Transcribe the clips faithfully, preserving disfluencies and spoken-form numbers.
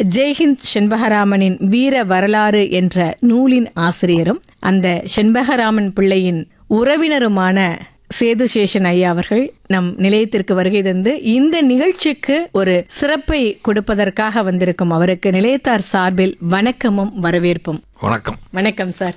ஜெய்ஹிந்த் செண்பகராமனின் வீர வரலாறு என்ற நூலின் ஆசிரியரும் அந்த செண்பகராமன் பிள்ளையின் உறவினருமான சேதுசேஷன் ஐயா அவர்கள் நம் நிலையத்திற்கு வருகை தந்து இந்த நிகழ்ச்சிக்கு ஒரு சிறப்பை கொடுப்பதற்காக வந்திருக்கும் அவருக்கு நிலையத்தார் சார்பில் வணக்கமும் வரவேற்பும். வணக்கம். வணக்கம் சார்.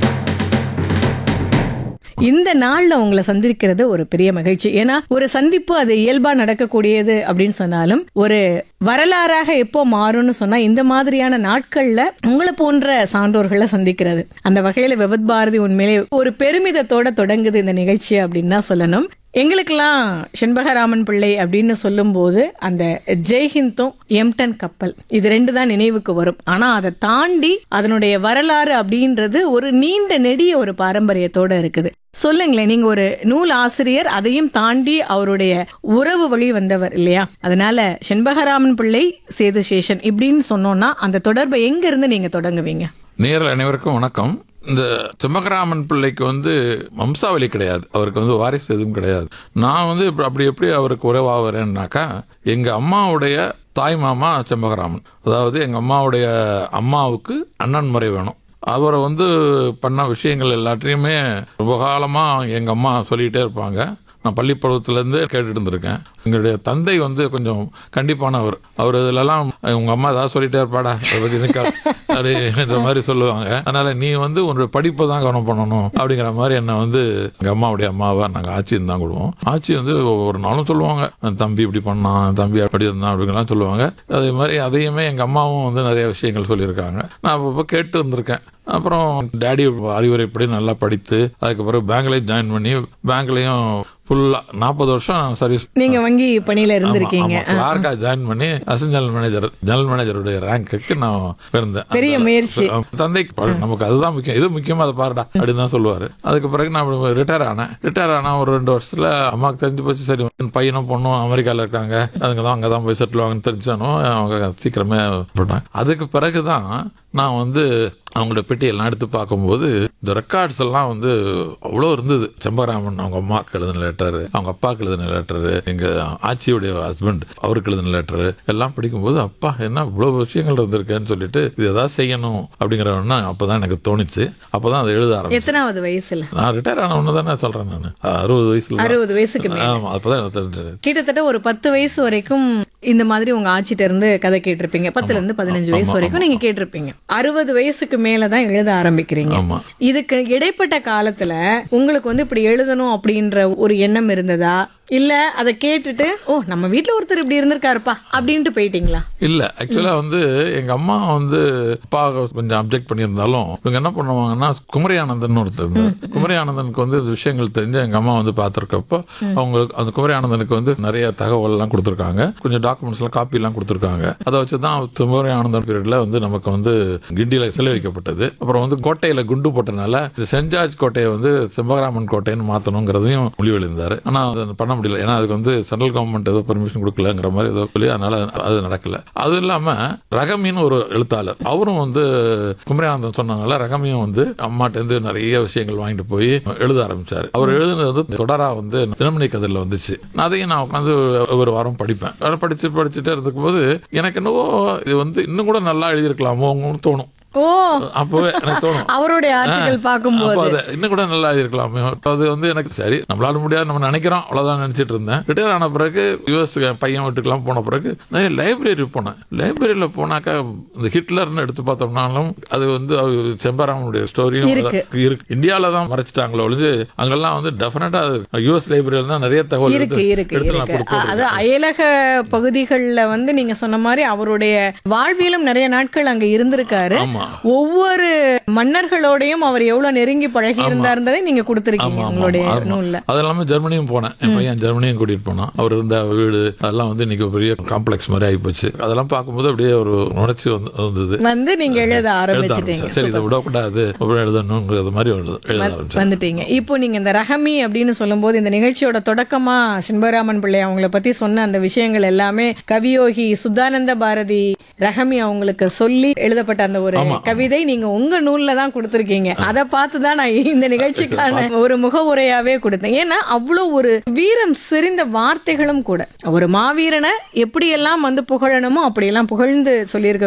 இந்த நாள்ல உங்களை சந்திக்கிறது ஒரு பெரிய மகிழ்ச்சி. ஏன்னா ஒரு சந்திப்பு அது இயல்பா நடக்கக்கூடியது அப்படின்னு சொன்னாலும் ஒரு வரலாறாக எப்போ மாறும்னு சொன்னா இந்த மாதிரியான நாட்கள்ல உங்களை போன்ற சான்றோர்களை சந்திக்கிறது. அந்த வகையில விபத் பாரதி உண்மையிலே ஒரு பெருமிதத்தோட தொடங்குது இந்த நிகழ்ச்சி அப்படின்னு தான் சொல்லணும். எங்களுக்கெல்லாம் செண்பகராமன் பிள்ளை அப்படின்னு சொல்லும் போது அந்த ஜெய்ஹிந்தும் எம்டன் கப்பல் இது ரெண்டு தான் நினைவுக்கு வரும். ஆனா அதை தாண்டி அதனுடைய வரலாறு அப்படின்றது ஒரு நீண்ட நெடிய ஒரு பாரம்பரியத்தோட இருக்குது. சொல்லுங்களேன், நீங்க ஒரு நூல் ஆசிரியர், அதையும் தாண்டி அவருடைய உறவு வழி வந்தவர் இல்லையா? அதனால செண்பகராமன் பிள்ளை சேதுசேஷன் இப்படின்னு சொன்னோம்னா அந்த தொடர்பை எங்க இருந்து நீங்க தொடங்குவீங்க? நேரில் அனைவருக்கும் வணக்கம். இந்த செண்பகராமன் பிள்ளைக்கு வந்து வம்சாவளி கிடையாது, அவருக்கு வந்து வாரிசு எதுவும் கிடையாது. நான் வந்து அப்படி எப்படி அவருக்கு உறவாகிறேன்னாக்கா, எங்கள் அம்மாவுடைய தாய் மாமா செண்பகராமன், அதாவது எங்கள் அம்மாவுடைய அம்மாவுக்கு அண்ணன் முறை வேணும். அவரை வந்து பண்ண விஷயங்கள் எல்லாத்தையுமே ரொம்ப காலமாக எங்கள் அம்மா சொல்லிகிட்டே இருப்பாங்க. நான் பள்ளிப்பருவத்திலேருந்து கேட்டுட்டு இருந்திருக்கேன். எங்களுடைய தந்தை வந்து கொஞ்சம் கண்டிப்பானவர். அவர் இதிலெல்லாம் உங்கள் அம்மா ஏதாவது சொல்லிட்டே இருப்பாடா அதை பற்றி நிற்க அப்படின்ற மாதிரி சொல்லுவாங்க. அதனால் நீ வந்து உன்னுடைய படிப்பை தான் கவனம் பண்ணணும் அப்படிங்கிற மாதிரி என்னை வந்து எங்கள் அம்மாவுடைய அம்மாவை நாங்கள் ஆட்சின்னு தான் கொடுவோம். ஆட்சி வந்து ஒவ்வொரு நாளும் சொல்லுவாங்க, தம்பி இப்படி பண்ணான், தம்பி அப்படி இருந்தான் அப்படிங்கலாம் சொல்லுவாங்க. அதே மாதிரி அதையுமே எங்கள் அம்மாவும் வந்து நிறைய விஷயங்கள் சொல்லியிருக்காங்க. நான் அப்பப்போ கேட்டு இருந்திருக்கேன். அப்புறம் டேடி அறிவுரைப்படி நல்லா படித்து அதுக்கப்புறம் பேங்க்லேயும் ஜாயின் பண்ணி பேங்க்லேயும் ஃபுல்லா நாற்பது வருஷம் சர்வீஸ். நீங்க வங்கி பணியில இருந்திருக்கீங்க. கிளார்க்கா ஜாயின் பண்ணி assistant general manager general மேனேஜருடைய rank நான் இருந்தேன். பெரிய முயற்சி. தந்தைக்கு நமக்கு அதுதான் முக்கியம், இது முக்கியமா அதை பாருடா அப்படின்னு தான் சொல்லுவாரு. அதுக்கு பிறகு நான் ரிட்டையர் ஆனேன். ரிட்டையர் ஆனா ஒரு ரெண்டு வருஷத்துல அம்மாவுக்கு தெரிஞ்சு போச்சு, சரி பையனும் பொண்ணும் அமெரிக்காவில் இருக்காங்க, அதுங்க தான் அங்கதான் போய் செட்டில் ஆகுன்னு தெரிஞ்சானோ அவங்க சீக்கிரமே போட்டாங்க. அதுக்கு பிறகுதான் நான் வந்து அவங்களோட பெட்டியெல்லாம் எடுத்து பார்க்கும்போது இந்த ரெக்கார்ட்ஸ் எல்லாம் வந்து அவ்வளோ இருந்தது. செண்பகராமன் அவங்க அம்மாவுக்கு எழுதின லெட்டரு, அவங்க அப்பாவுக்கு எழுதின லெட்டரு, எங்க ஆச்சியுடைய ஹஸ்பண்ட் அவருக்கு எழுதின லெட்டரு எல்லாம் படிக்கும்போது அப்பா என்ன இவ்வளோ விஷயங்கள் இருந்திருக்கேன்னு சொல்லிட்டு இது எதாவது செய்யணும் அப்படிங்கிறவனா அப்போதான் எனக்கு தோணுச்சு. அப்போதான் அதை எழுத ஆரம்பிச்சேன். எத்தனாவது வயசுல? நான் ரிட்டையர் ஆன ஒன்று தானே சொல்றேன் நான். அறுபது வயசுல அறுபது வயசுக்கு ஆமா அப்போதான் தெரிஞ்சது. கிட்டத்தட்ட ஒரு பத்து வயசு வரைக்கும் இந்த மாதிரி உங்க ஆட்சிட்ட இருந்து கதை கேட்டிருப்பீங்க. பத்துல இருந்து பதினஞ்சு வயசு வரைக்கும் நீங்க கேட்டிருப்பீங்க. அறுபது வயசுக்கு மேலதான் எழுத ஆரம்பிக்கிறீங்க. இதுக்கு இடைப்பட்ட காலத்துல உங்களுக்கு வந்து இப்படி எழுதணும் அப்படின்ற ஒரு எண்ணம் இருந்ததா, இல்ல அதை கேட்டுட்டு ஓ நம்ம வீட்டுல ஒருத்தர் இப்படி இருந்திருக்காருப்பா அப்படின்ட்டு போயிட்டீங்களா? இல்ல, ஆக்சுவலா வந்து எங்க அம்மா வந்து அப்பா கொஞ்சம் அப்ஜெக்ட் பண்ணியிருந்தாலும் இவங்க என்ன பண்ணுவாங்கன்னா, குமரி ஆனந்தன் ஒருத்தர் இருந்தார். குமரி ஆனந்தனுக்கு வந்து விஷயங்கள் தெரிஞ்சு எங்க அம்மா வந்து பார்த்திருக்கப்போ அவங்களுக்கு அந்த குமரி ஆனந்தனுக்கு வந்து நிறைய தகவல் எல்லாம் கொடுத்துருக்காங்க, கொஞ்சம் டாக்குமெண்ட்ஸ் எல்லாம் காப்பி எல்லாம் கொடுத்துருக்காங்க. அதை வச்சுதான் குமரி ஆனந்தன் பீரியட்ல வந்து நமக்கு வந்து கிண்டியில சிலை வைக்கப்பட்டது. அப்புறம் வந்து கோட்டையில குண்டு போட்டனால சென்ட் ஜார்ஜ் கோட்டையை வந்து செண்பகராமன் கோட்டைன்னு மாத்தணுங்கிறதையும் முடிவெளிந்தாரு. ஆனா அதை பண்ண முடியல, ஏன்னா அதுக்கு வந்து சென்ட்ரல் கவர்மெண்ட் ஏதோ பெர்மிஷன் கொடுக்கலங்கிற மாதிரி ஏதோ சொல்லி அதனால அது நடக்கல. அது இல்லாம ரகமின்னு ஒரு எழுத்தாளர், அவரும் வந்து குமரியானந்தன் சொன்னனால ரகமியும் வந்து அம்மாட்ட இருந்து நிறைய விஷயங்கள் வாங்கிட்டு போய் எழுத ஆரம்பிச்சாரு. அவர் எழுதுனது வந்து தொடரா வந்து தினமணி கதிரில் வந்துச்சு. அதையும் நான் உட்காந்து ஒரு வாரம் படிப்பேன். படிச்சு படிச்சுட்டே இருக்கும் போது எனக்கு என்னவோ இது வந்து இன்னும் கூட நல்லா எழுதியிருக்கலாமோன்னு தோணும். ஓ, அப்பவே எனக்கு தோணும் அவருடைய ஆட்சிகள் பார்க்கும்போது இன்னும் கூட நல்லா இருக்கலாமே. அது வந்து எனக்கு சரி நம்மளால முடியாது நம்ம நினைக்கிறோம் அவ்வளவுதான் நினைச்சிட்டு இருந்தேன். ரிட்டையர் ஆன பிறகு யூஎஸ் பையன் வீட்டுக்கெல்லாம் போன பிறகு நிறைய லைப்ரரி போனேன். லைப்ரரியில போனாக்கா இந்த ஹிட்லர்னு எடுத்து பார்த்தோம்னாலும் அது வந்து செண்பகராமனுடைய ஸ்டோரியும் இருக்கு. இந்தியாவில தான் மறைச்சிட்டாங்களோ ஒழிஞ்சு அங்கெல்லாம் வந்து டெஃபினட்டா யூஎஸ் லைப்ரரியில தான் நிறைய தகவல் இருக்கு இருக்கு. அது அயலக பகுதிகளில் வந்து நீங்க சொன்ன மாதிரி அவருடைய வாழ்வியலும் நிறைய நாட்கள் அங்க இருந்திருக்காரு. ஒவ்வொரு மன்னர்களோடையும் அவர் எவ்வளவு நெருங்கி பழகி இருந்தார்ன்றதை நீங்க கொடுத்திருக்கீங்க உங்களுடைய நூல்ல. அது இல்லாம ஜெர்மனியும் போனேன், என் பையன் ஜெர்மனியும் கூட்டிட்டு போனான். அவர் இருந்த வீடு அதெல்லாம் வந்து இன்னைக்கு பெரிய காம்ப்ளெக்ஸ் மாதிரி ஆயிப்போச்சு. அதெல்லாம் பார்க்கும்போது அப்படியே ஒரு உணர்ச்சி வந்தது. வந்து நீங்க எழுத ஆரம்பிச்சிட்டீங்க. சரி இதை விடக்கூடாது எழுதணுங்கிறது மாதிரி எழுத ஆரம்பிச்சு வந்துட்டீங்க. இப்போ நீங்க இந்த ரகமி அப்படின்னு சொல்லும் போது இந்த நிகழ்ச்சியோட தொடக்கமா செண்பகராமன் பிள்ளை அவங்கள பத்தி சொன்ன அந்த விஷயங்கள் எல்லாமே கவியோகி சுத்தானந்த பாரதி ரகமி அவங்களுக்கு சொல்லி எழுதப்பட்ட அந்த ஒரு கவிதை நீங்க உங்க நூல்ல தான் கொடுத்திருக்கீங்க. அதை பார்த்துதான் நான் இந்த நிகழ்ச்சிக்கான ஒரு முகவுரையாவே கொடுத்தேன். ஏன்னா அவ்வளவு ஒரு வீரம் செறிந்த வார்த்தைகளும் கூட. ஒரு மாவீரனை எப்படியெல்லாம் வந்து புகழணுமோ அப்படியெல்லாம் புகழ்ந்து சொல்லியிருக்க